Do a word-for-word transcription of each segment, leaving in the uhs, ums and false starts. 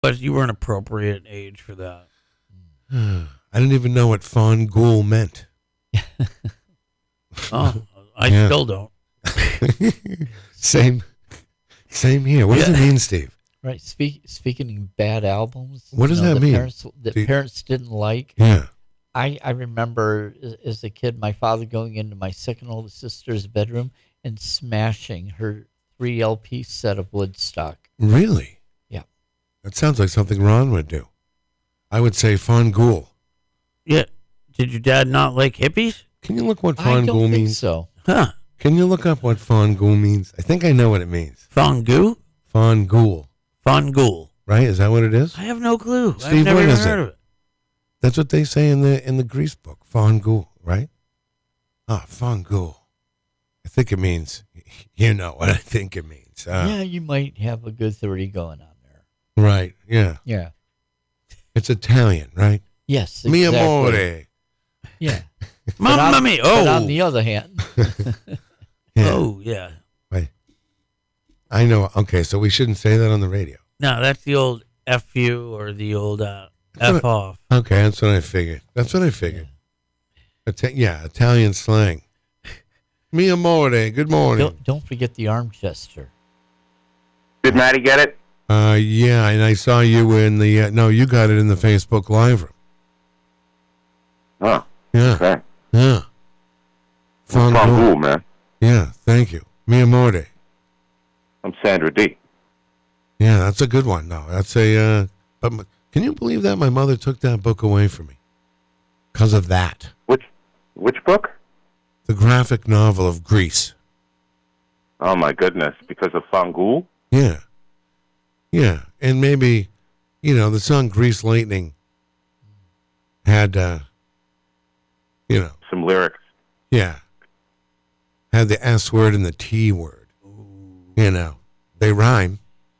But you were an appropriate age for that. I didn't even know what Fongool meant. Oh, I Yeah. still don't. Same, same here. What does Yeah. it mean, Steve? Right. Speak, speaking of bad albums. What does you know, that the mean? Parents, that Do you- parents didn't like. Yeah. I, I remember as, as a kid, my father going into my second oldest sister's bedroom and smashing her three L P set of Woodstock. Really? Yeah. That sounds like something Ron would do. I would say Fongool. Yeah. Did your dad not like hippies? Can you look what I don't Fongool think means? so. Huh. Can you look up what Fongool means? I think I know what it means. Fongu? Fongool, Fongool. right? Is that what it is? I have no clue. Steve, I've never what even is heard it? of it. That's what they say in the in the Grease book. Fongool, right? Ah, Fongool. I think it means, you know what I think it means. Uh, Yeah, you might have a good thirty going on there. Right, yeah. Yeah. It's Italian, right? Yes, Mi exactly. amore. Yeah. But Mamma on- mia. But Oh. on the other hand, Yeah. Oh, yeah. I know. Okay, so we shouldn't say that on the radio. No, that's the old F you or the old uh, That's F what- off. Okay, that's what I figured. That's what I figured. Ita- yeah, Italian slang. Mi amore, good morning. don't, don't forget the arm gesture. Did Maddie get it? Uh, yeah, and I saw you in the, uh, no, you got it in the Facebook Live room. Oh, Yeah, okay. yeah. From Fongool. who, man? Yeah, thank you. Mi amore. I'm Sandra D. Yeah, that's a good one. No, that's a, uh, but m- can you believe that my mother took that book away from me? Because of that. Which which book? The graphic novel of Grease. Oh my goodness, because of Fongool? Yeah. Yeah. And maybe, you know, the song Grease Lightning had, uh, you know, Some lyrics. yeah, had the S word and the T word. You know, they rhyme.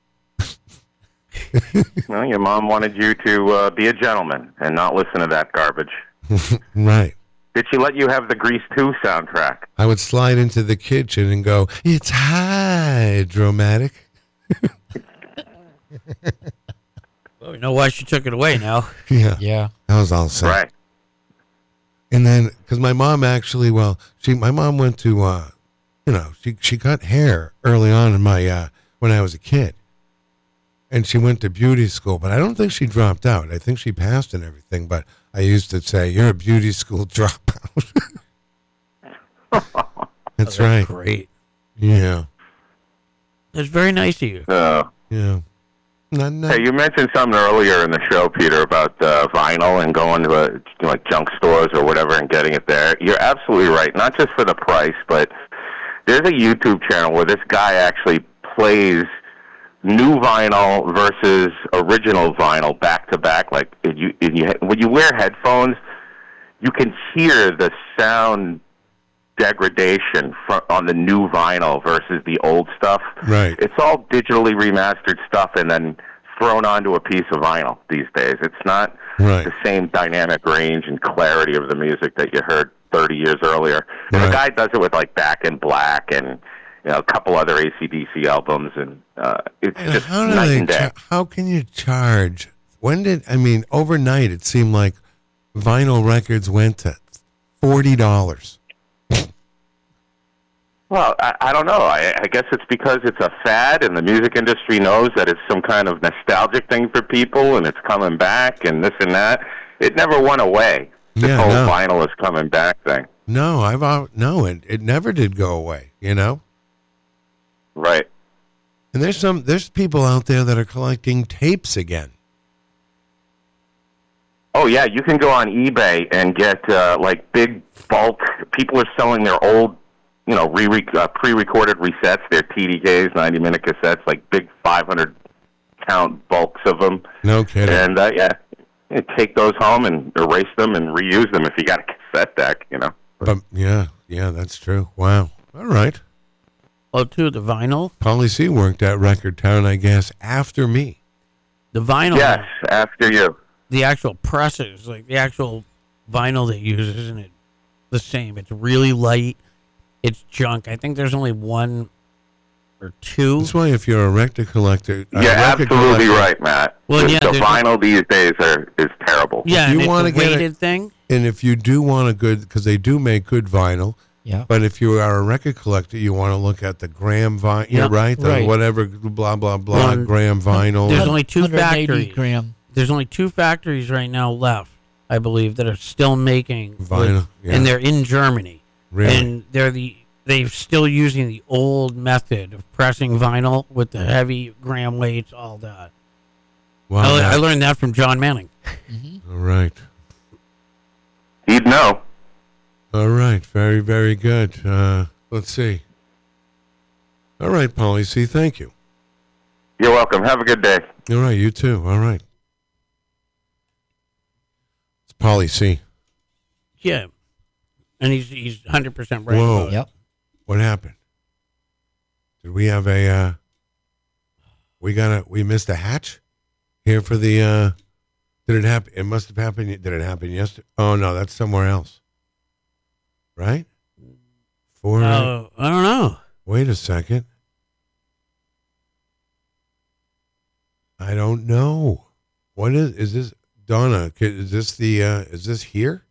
Well, your mom wanted you to uh, be a gentleman and not listen to that garbage. Right. Did she let you have the Grease two soundtrack? I would slide into the kitchen and go, it's hydromatic. Well, we know why she took it away now. Yeah. Yeah. That was all set. Right. And then, because my mom actually, well, she, my mom went to, uh, you know, she, she cut hair early on in my, uh, when I was a kid. And she went to beauty school, but I don't think she dropped out. I think she passed and everything, but I used to say, you're a beauty school dropout. That's Oh, right. Great. Yeah. That's very nice of you. Uh, Yeah. Not, not, hey, you mentioned something earlier in the show, Peter, about uh, vinyl and going to a, like junk stores or whatever and getting it there. You're absolutely right. Not just for the price, but there's a YouTube channel where this guy actually plays new vinyl versus original vinyl back to back. Like if you, if you, when you wear headphones, you can hear the sound degradation fr- on the new vinyl versus the old stuff. Right. It's all digitally remastered stuff and then thrown onto a piece of vinyl these days. It's not Right. the same dynamic range and clarity of the music that you heard thirty years earlier. And Right. the guy does it with like Back in Black and you know a couple other A C D C albums, and uh, it's And just how do night they and day. cha- how can you charge? When did, I mean, overnight it seemed like vinyl records went to forty dollars. Well, I, I don't know. I, I guess it's because it's a fad, and the music industry knows that it's some kind of nostalgic thing for people, and it's coming back, and this and that. It never went away. This Yeah, whole no. vinyl is coming back thing. No, I've al- no, it, it never did go away, you know? Right. And there's some there's people out there that are collecting tapes again. Oh, yeah, you can go on eBay and get, uh, like, big bulk. People are selling their old, you know, re uh, pre-recorded resets, their T D Ks, ninety-minute cassettes, like big five hundred count bulks of them. No kidding. And, uh, yeah, you take those home and erase them and reuse them if you got a cassette deck, you know. But yeah, yeah, that's true. Wow. All right. Oh, too, the vinyl. Polly C worked at Record Town, I guess, after me. The vinyl. Yes, after you. The actual presses, like the actual vinyl they use, isn't it the same? It's really light. It's junk. I think there's only one or two. That's why if you're a record collector, a You're record absolutely collector- right, Matt. Well, the yeah, the there's vinyl these days are is terrible. Yeah, you and it's wanna a get it- weighted thing. And if you do want a good, because they do make good vinyl, Yeah. but if you are a record collector, you want to look at the gram vinyl, yeah, Yeah, right? The right. whatever, blah, blah, blah, Well, gram vinyl. There's only two one hundred eighty factories. gram. There's only two factories right now left, I believe, that are still making Vinyl, wood, yeah. and they're in Germany. Really? And they're the they're still using the old method of pressing vinyl with the heavy gram weights, all that. Wow, I, that- I learned that from John Manning. all right. He'd know. All right. Very, very good. Uh, let's see. All right, Polly C. Thank you. You're welcome. Have a good day. All right. You too. All right. It's Polly C. Yeah, and he's he's one hundred percent right. Whoa. about it. Yep. What happened? Did we have a, uh, we got a, we missed a hatch here for the, uh, did it happen? It must have happened. Did it happen yesterday? Oh, no, that's somewhere else. Right? Four, Uh, I don't know. wait a second. I don't know. What is, is this, Donna, ca- is this the, uh, is this here?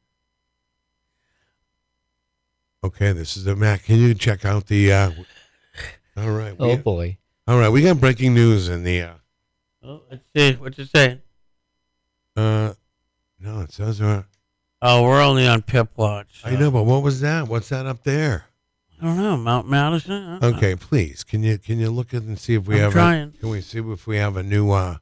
Okay, this is the Mac. Can you check out the, uh, all right. Oh we- boy. All right, we got breaking news in the, uh, Oh, let's see. What's it say? uh, no, it says, uh, Oh, we're only on Pip Watch. I know, but what was that? What's that up there? I don't know. Mount Madison. I don't know. Okay, please, can you, can you look at and see if we I'm have, trying. A, can we see if we have a new, uh,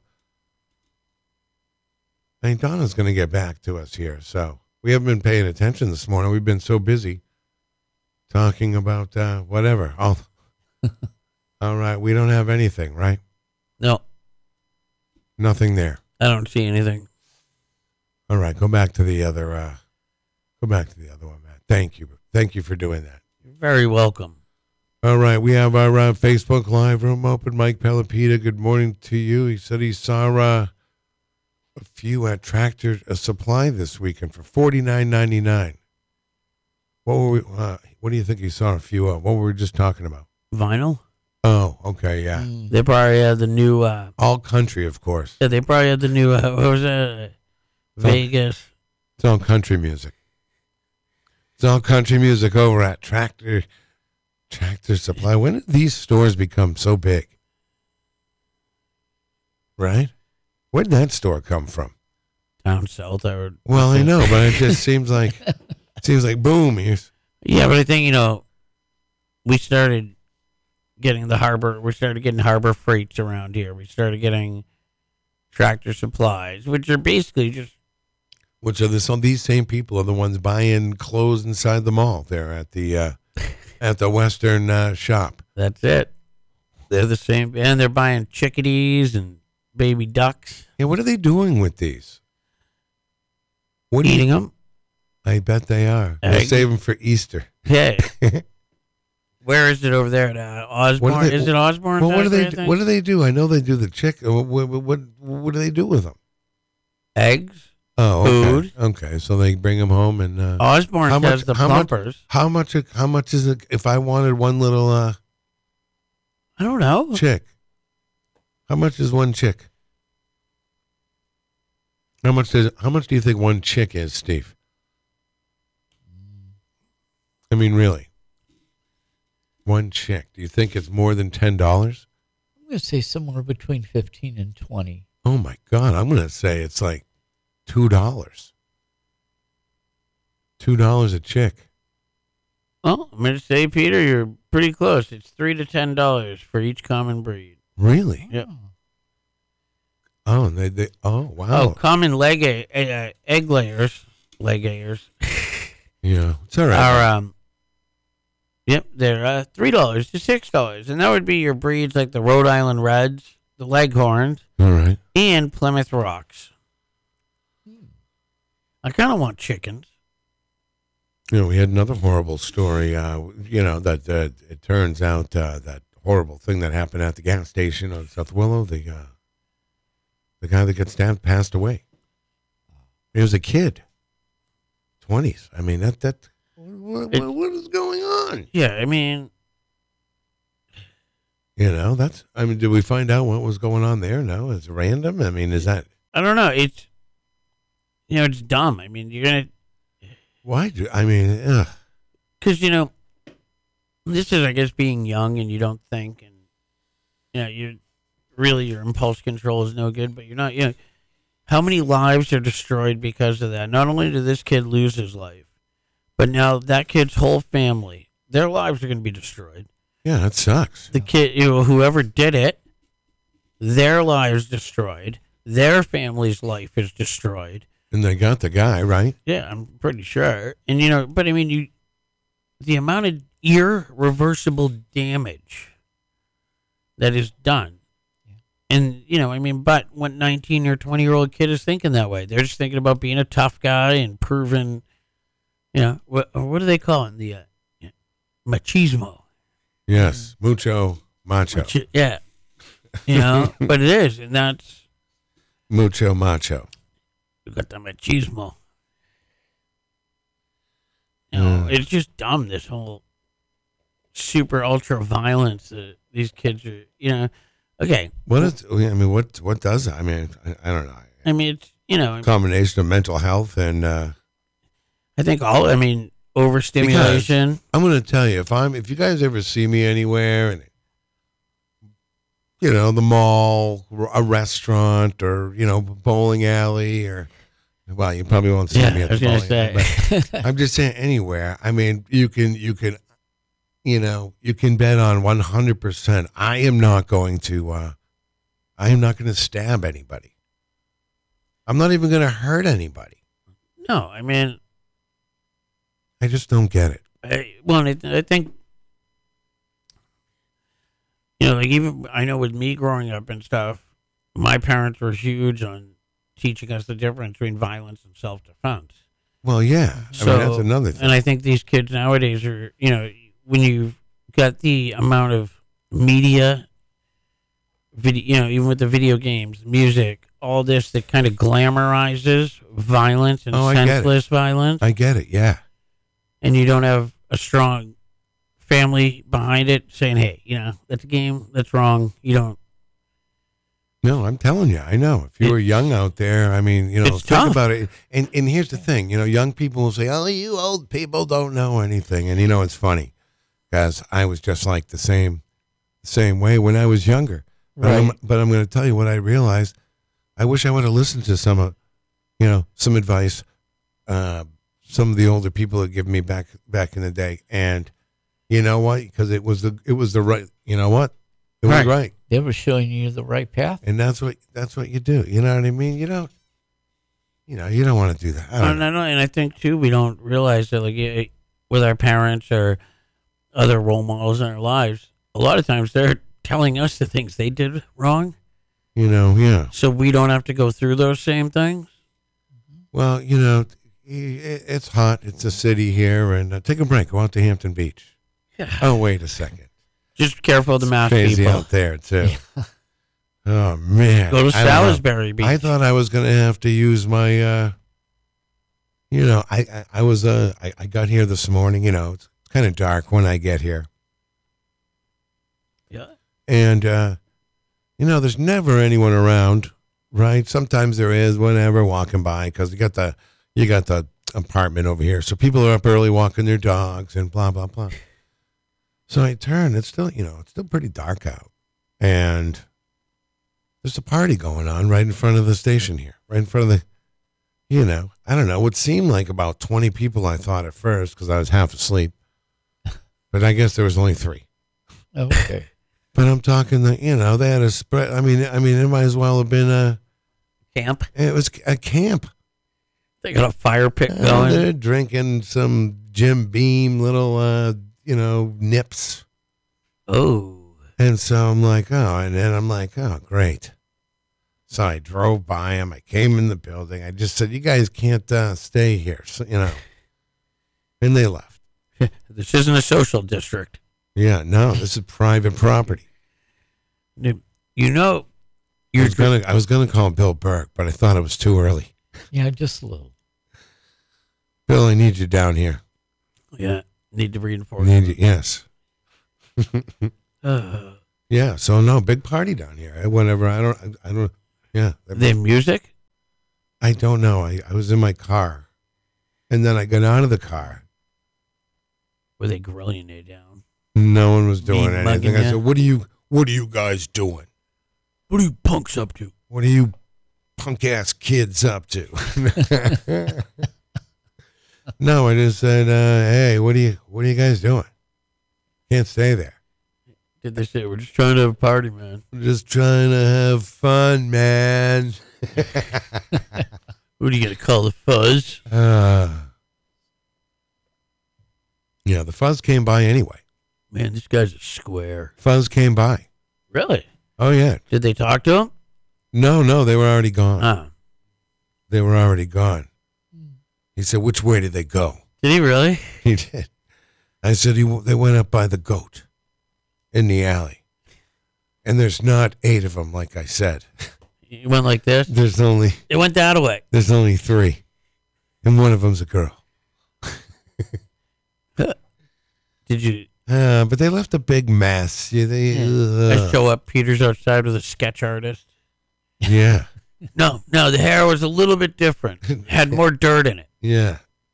I mean, Donna's going to get back to us here, so we haven't been paying attention this morning. We've been so busy talking about, uh, whatever. All, all right, we don't have anything, right? No, Nothing there. I don't see anything. All right, go back to the other, uh, go back to the other one, Matt. Thank you. Thank you for doing that. You're very welcome. All right, we have our uh, Facebook Live room open. Mike Pelopita, good morning to you. He said he saw uh, a few at Tractor uh, Supply this weekend for forty-nine ninety-nine. What were we? Uh, what do you think he saw a few of? What were we just talking about? Vinyl. Oh, okay, yeah. Mm. They probably had the new. Uh, All country, of course. yeah, they probably had the new. Uh, what was that? Vegas. It's all country music. It's all country music over at Tractor Tractor Supply. When did these stores become so big? Right? Where did that store come from? Down south. I would, Well, I know, but it just seems like it seems like boom. Here's, Yeah, but I think you know. We started getting the harbor. We started getting harbor freights around here. We started getting Tractor Supplies, which are basically just. which are this? Some these same people are the ones buying clothes inside the mall there at the uh, at the Western uh, shop. That's it. They're the same, and they're buying chickadees and baby ducks, Yeah, what are they doing with these? What do you- eating them. I bet they are. They're Eggs. saving for Easter. Hey, where is it over there at uh, Osborne? What do they- Is it Osborne? Well, what do they? factory, I do- think? What do they do? I know they do the chick. uh, What what what, what do they do with them? Eggs. Oh, okay. Food. Okay, so they bring them home and uh, Osborne How has much- the how much- plumpers. how much? How much is it? If I wanted one little uh, I don't know. chick, how much is one chick? How much does? How much do you think one chick is, Steve? I mean, really, one chick. Do you think it's more than ten dollars? I'm going to say somewhere between fifteen and twenty. Oh my God! I'm gonna say it's like two dollars. Two dollars a chick. Oh, I'm going to say, Peter, you're pretty close. It's three to ten dollars for each common breed. Really? Yep. Oh, and they, they oh Oh, wow. common leg egg, uh, egg layers, leg layers Yeah, it's all right. are um. Yep, they're uh, three dollars to six dollars, and that would be your breeds like the Rhode Island Reds, the Leghorns, All right. and Plymouth Rocks. I kind of want chickens. You know, we had another horrible story. Uh, you know that uh, it turns out uh, that horrible thing that happened at the gas station on South Willow. The uh, the guy that got stabbed passed away. He was a kid, twenties. I mean that that what, It- what, what is going on? Yeah, I mean, You know, that's, I mean, did we find out what was going on there? No, it's random. I mean, is that, I don't know. It's, you know, it's dumb. I mean, you're going to, why do, I mean, ugh. because, you know, this is, I guess, being young and you don't think, and, you know, you really, your impulse control is no good, but you're not, you know, how many lives are destroyed because of that? Not only did this kid lose his life, but now that kid's whole family, their lives are going to be destroyed. Yeah, that sucks. The kid, you know, whoever did it, their lives destroyed. Their family's life is destroyed. And they got the guy, right? Yeah, I'm pretty sure. And, you know, but I mean, you, the amount of irreversible damage that is done. Yeah. And, you know, I mean, but what nineteen or twenty year old kid is thinking that way? They're just thinking about being a tough guy and proving, you know, what, what do they call it? The uh, machismo. Yes, mucho macho. Machi- yeah. You know, but it is, and that's mucho macho. You got the machismo. You know, Mm. it's just dumb, this whole super ultra violence that these kids are, you know. Okay. What is, I mean, what what does that? I mean, I, I don't know. I mean, it's, you know. Combination of mental health and. Uh, I think all, I mean, overstimulation. Because I'm going to tell you, if I'm, if you guys ever see me anywhere and, you know, the mall, a restaurant, or, you know, bowling alley, or, well, you probably won't see Yeah, me I at was the going bowling to say. alley. But I'm just saying anywhere. I mean, you can, you can, you know, you can bet on one hundred percent. I am not going to, uh, I am not going to stab anybody. I'm not even going to hurt anybody. No, I mean. I just don't get it. I, well, I, I think, you know, like even, I know with me growing up and stuff, my parents were huge on teaching us the difference between violence and self-defense. Well, yeah. I So, mean, that's another thing. And I think these kids nowadays are, you know, when you've got the amount of media, video, you know, even with the video games, music, all this that kind of glamorizes violence and Oh, I get it. senseless violence, I get it, yeah. and you don't have a strong family behind it saying, hey, you know, that's a game, that's wrong. You don't. No, I'm telling you, I know. If you It- were young out there, I mean, you know, It's think tough. about it. And and here's the thing, you know, young people will say, "Oh, you old people don't know anything." And you know, it's funny because I was just like the same, same way when I was younger. But I'm, Right. but I'm going to tell you what I realized. I wish I would have listened to some, of, you know, some advice, uh, some of the older people had given me back back in the day. And you know what? Because it was the it was the right. You know what? It was Right. right. They were showing you the right path. And that's what that's what you do. You know what I mean? You don't, you know, you don't want to do that. I No, don't know. no, no. And I think, too, we don't realize that, like, eh, with our parents or other role models in our lives, a lot of times they're telling us the things they did wrong. You know, yeah. So we don't have to go through those same things. Well, you know, i- it's hot. It's a city here, and uh, take a break. Go out to Hampton Beach. Yeah. Oh, wait a second. Just careful of the mask Crazy people. out there too. Oh man. Go to I don't know. Salisbury Beach. I thought I was going to have to use my. uh You know, I I, I was uh I, I got here this morning. You know, it's kind of dark when I get here. Yeah. And, uh, you know, there's never anyone around, right? Sometimes there is, whenever, walking by, because you got the you got the apartment over here. So people are up early walking their dogs and blah, blah, blah. So I turn. It's still, you know, it's still pretty dark out. And there's a party going on right in front of the station here, right in front of the, you know, I don't know. It seemed like about twenty people, I thought at first, because I was half asleep. But I guess there was only three. Okay. But I'm talking the, you know, they had a spread. I mean, I mean, it might as well have been a, Camp. it was a camp. They got a fire pit Uh, going. they're drinking some Jim Beam little, uh, you know, nips. Oh. And so I'm like, oh, and then I'm like, oh, great. So I drove by them. I came in the building. I just said, you guys can't uh, stay here. So, you know, and they left. This isn't a social district. Yeah, no, this is private property. You know, I you're was gonna, I was gonna call Bill Burke, but I thought it was too early. Yeah, just a little. Bill, I need you down here. yeah, need to I reinforce. need you, yes. Uh, Yeah, so no, big party down here. Whenever I don't, I don't, yeah. The music? I don't know. I, I was in my car, and then I got out of the car. Were they grilling you down? No one was doing Me anything. mugging I ya? said, "What are you? What are you guys doing? What are you punks up to? What are you punk ass kids up to?" No, I just said, uh, "Hey, what are you? What are you guys doing? Can't stay there. Did they say, we're just trying to have a party, man? We're just trying to have fun, man." Who do you got to call the fuzz? Uh, yeah, the fuzz came by anyway. Man, this guy's a square. Fuzz came by. Really? Oh yeah. Did they talk to him? No, no, they were already gone. Ah. They were already gone. He said, "Which way did they go?" Did he really? He did. I said, he, "They went up by the goat in the alley." And there's not eight of them, like I said. He went like this? There's only It went that way. there's only three, and one of them's a girl. Did you? Uh, but they left a big mess. Yeah, they, I uh, show up. Peter's outside with a sketch artist. yeah, No, no, the hair was a little bit different. Had more dirt in it. yeah.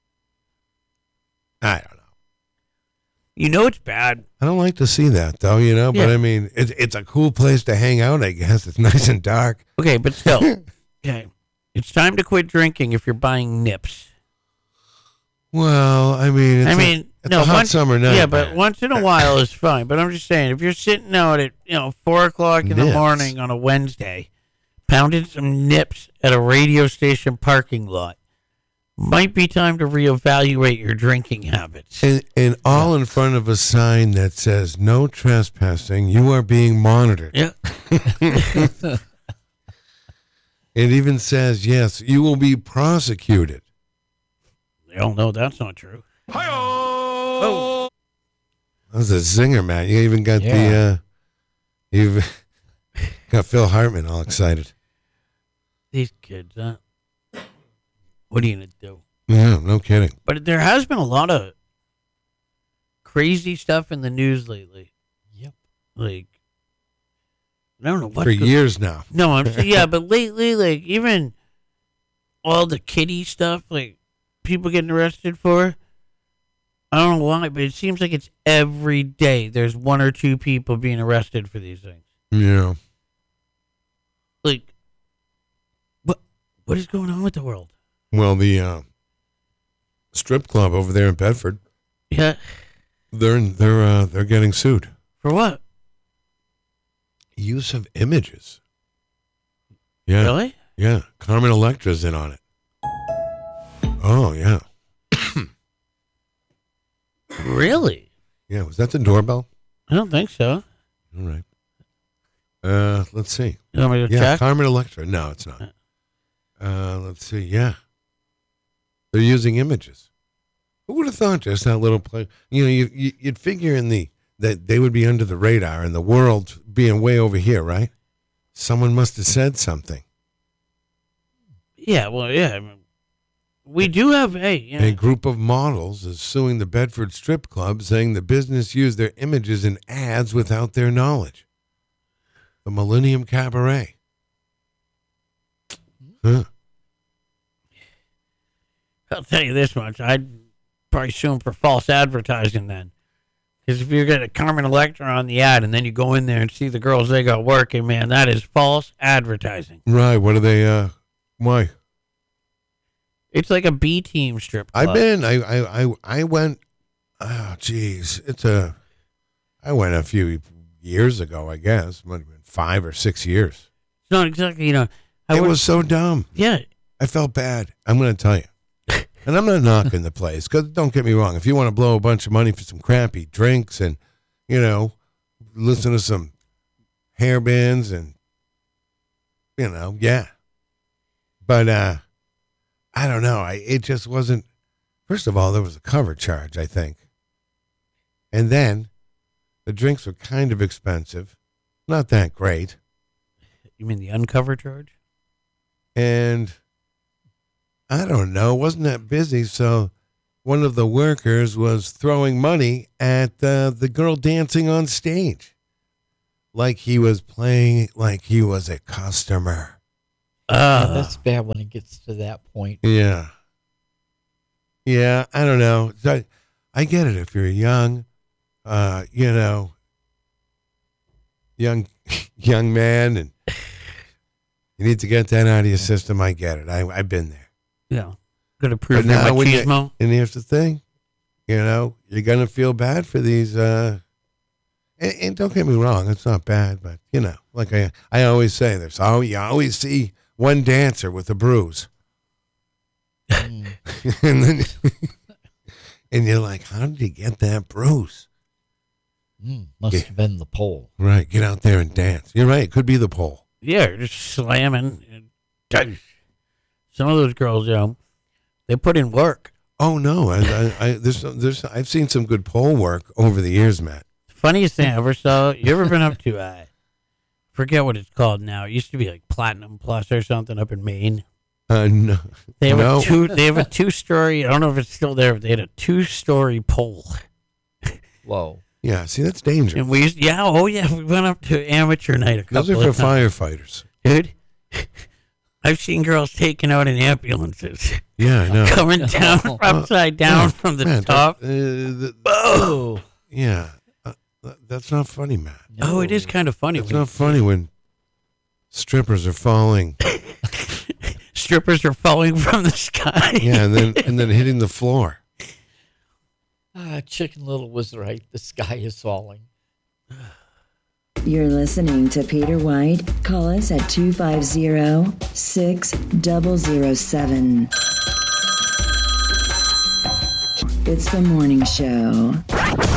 I don't know. You know it's bad. I don't like to see that, though, you know. But Yeah. I mean, it's it's a cool place to hang out. I guess it's nice and dark. Okay, but still. Okay. It's time to quit drinking if you're buying nips. Well, I mean, it's I a- mean, it's no, a hot once, summer night. Yeah, but man. once in a while is fine. But I'm just saying, if you're sitting out at you know four o'clock in the Nips. morning on a Wednesday, pounding some nips at a radio station parking lot, might be time to reevaluate your drinking habits. And, and all in front of a sign that says "No trespassing. You are being monitored." Yeah, It even says, "Yes, you will be prosecuted." they all know that's not true. Oh, That was a zinger, man. You even got Yeah. the, uh, you've got Phil Hartman all excited. these kids, huh? What are you gonna do? Yeah, no kidding. But there has been a lot of crazy stuff in the news lately. Yep. Like, I don't know what. For go- years now. No, I'm saying, yeah, but lately, like, even all the kitty stuff, like, people getting arrested for. I don't know why, but it seems like it's every day there's one or two people being arrested for these things. Yeah. Like, what what is going on with the world? Well, the uh, strip club over there in Bedford, Yeah, they're they're uh, they're getting sued. for what? Use of images. Yeah. Really? Yeah. Carmen Electra's in on it. Oh yeah. Really? Yeah. Was that the doorbell? I don't think so. All right. Uh, let's see. You want me to Yeah, check? Carmen Electra. No, it's not. Uh, let's see. Yeah, they're using images. Who would have thought just that little play? You know, you, you you'd figure in the that they would be under the radar and the world being way over here, right? Someone must have said something. Yeah, well, yeah. I mean, we do have, hey, you know, A group of models is suing the Bedford Strip Club, saying the business used their images in ads without their knowledge. The Millennium Cabaret. Huh. I'll tell you this much. I'd probably sue him for false advertising then. Because if you get a Carmen Electra on the ad and then you go in there and see the girls they got working, man, that is false advertising. Right. What are they? Uh, why? It's like a B team strip club. I've been. I. I. I. I went. Oh, geez. It's a. I went a few years ago. I guess might have been five or six years. It's not exactly, you know. I It would- was so dumb. Yeah. I felt bad. I'm going to tell you. And I'm not knocking the place, because don't get me wrong. If you want to blow a bunch of money for some crappy drinks and, you know, listen to some hair bands and, you know, yeah. But uh, I don't know. I it just wasn't. First of all, there was a cover charge, I think. And then the drinks were kind of expensive, not that great. You mean the uncover charge? And I don't know, wasn't that busy. So one of the workers was throwing money at uh, the girl dancing on stage, like he was playing like he was a customer. Uh, Yeah, that's bad when it gets to that point. Yeah. Yeah, I don't know. I, I get it if you're young, uh, you know, young young man, and you need to get that out of your system. I get it. I, I've been there. yeah. Going to prove But now when you- machismo. And here's the thing, you know, you're going to feel bad for these. Uh, and, and don't get me wrong, it's not bad, but, you know, like I, I always say, there's always, you always see one dancer with a bruise. Mm. and then and you're like, how did he get that bruise? Mm, must Yeah. have been the pole. Right, get out there and dance. You're right, it could be the pole. Yeah, just slamming. And some of those girls, you know, they put in work. Oh no, I, I, I there's there's I've seen some good pole work over the years, Matt. Funniest thing I ever saw. You ever been up to? Uh, forget what it's called now. It used to be like Platinum Plus or something up in Maine. Uh, no, They have no. a two. They have a two-story. I don't know if it's still there, but they had a two-story pole. Whoa. Yeah, see that's dangerous. And we used, yeah, oh yeah, we went up to amateur night a couple Those are of for times. firefighters. Dude, I've seen girls taken out in ambulances, Yeah, I know. coming down Oh. upside down Man, from the man, top. that- uh, the- Oh, yeah, uh, that- that's not funny, Matt. oh, it is kind of funny. It's when not funny when strippers are falling. strippers are falling from the sky. Yeah, and then and then hitting the floor. Ah, Chicken Little was right. The sky is falling. You're listening to Peter White. Call us at two five zero, six zero zero seven. It's the morning show.